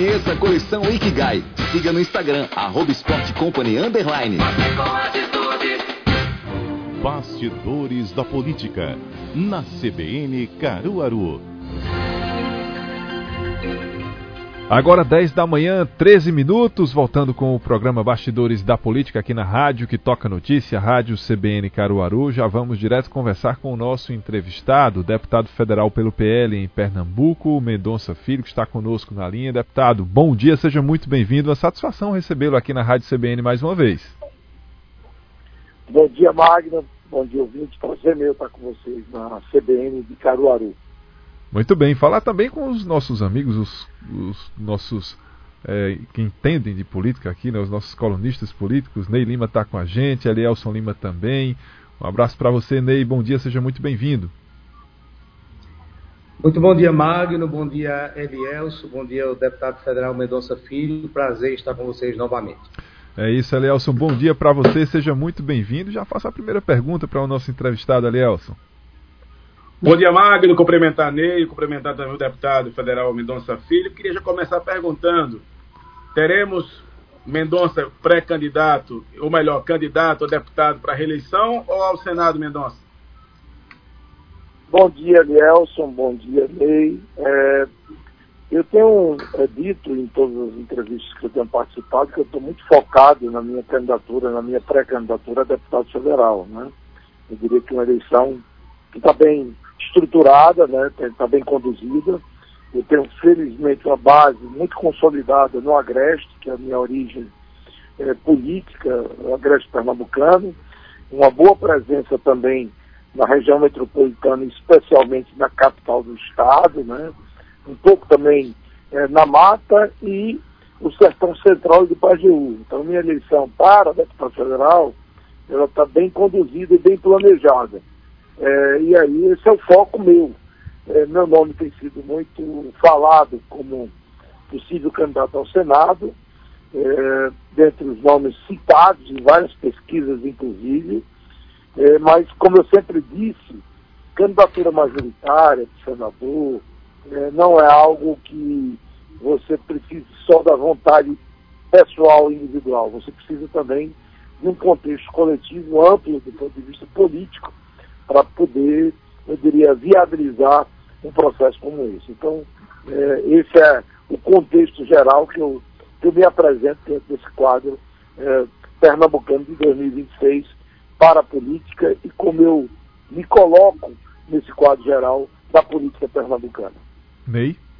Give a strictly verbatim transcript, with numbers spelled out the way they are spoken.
Conheça a coleção Ikigai. Siga no Instagram, arroba Sport Company Underline. Bastidores da Política, na C B N Caruaru. Agora dez da manhã, treze minutos, voltando com o programa Bastidores da Política aqui na rádio que toca notícia, rádio C B N Caruaru. Já vamos direto conversar com o nosso entrevistado, deputado federal pelo P L em Pernambuco, Mendonça Filho, que está conosco na linha. Deputado, bom dia, seja muito bem-vindo. Uma satisfação recebê-lo aqui na rádio C B N mais uma vez. Bom dia, Magno. Bom dia, ouvinte. Prazer meu estar com vocês na C B N de Caruaru. Muito bem. Falar também com os nossos amigos, os, os nossos é, que entendem de política aqui, né, os nossos colunistas políticos. Ney Lima está com a gente, Elielson Lima também. Um abraço para você, Ney. Bom dia, seja muito bem-vindo. Muito bom dia, Magno. Bom dia, Elielson. Bom dia, o deputado federal Mendonça Filho. Prazer estar com vocês novamente. É isso, Elielson. Bom dia para você, seja muito bem-vindo. Já faço a primeira pergunta para o nosso entrevistado, Elielson. Bom dia, Magno. Cumprimentar Ney, cumprimentar também o deputado federal Mendonça Filho. Queria já começar perguntando: teremos Mendonça pré-candidato, ou melhor, candidato a deputado para a reeleição ou ao Senado, Mendonça? Bom dia, Elielson. Bom dia, Ney. É... Eu tenho é, dito em todas as entrevistas que eu tenho participado que eu estou muito focado na minha candidatura, na minha pré-candidatura a deputado federal, né? Eu diria que uma eleição que está bem estruturada, né? Está bem conduzida. Eu tenho, felizmente, uma base muito consolidada no Agreste, que é a minha origem é, política, o Agreste pernambucano, uma boa presença também na região metropolitana, especialmente na capital do estado, né? Um pouco também é, na Mata e o Sertão Central do Pajeú. Então, minha eleição para deputado federal, ela está bem conduzida e bem planejada. É, e aí, esse é o foco meu. É, meu nome tem sido muito falado como possível candidato ao Senado, é, dentre os nomes citados em várias pesquisas, inclusive. É, mas, como eu sempre disse, candidatura majoritária de senador, É, não é algo que você precise só da vontade pessoal e individual. Você precisa também de um contexto coletivo amplo do ponto de vista político para poder, eu diria, viabilizar um processo como esse. Então, é, esse é o contexto geral que eu, que eu me apresento dentro desse quadro é, pernambucano de dois mil e vinte e seis para a política e como eu me coloco nesse quadro geral da política pernambucana. Ney?